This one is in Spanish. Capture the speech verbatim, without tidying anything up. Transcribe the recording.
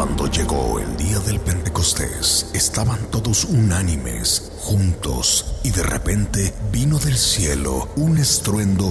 Cuando llegó el día del Pentecostés, estaban todos unánimes, juntos, y de repente vino del cielo un estruendo